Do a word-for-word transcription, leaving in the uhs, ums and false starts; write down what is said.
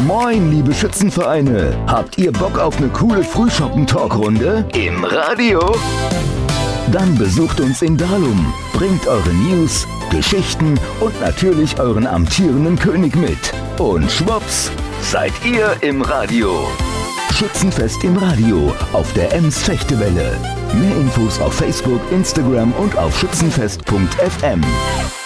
Moin, liebe Schützenvereine! Habt ihr Bock auf eine coole Frühschoppen-Talkrunde? Im Radio? Dann besucht uns in Dalum, bringt eure News, Geschichten und natürlich euren amtierenden König mit. Und schwupps, seid ihr im Radio. Schützenfest im Radio auf der Ems Fechtewelle. Mehr Infos auf Facebook, Instagram und auf schützenfest punkt f m.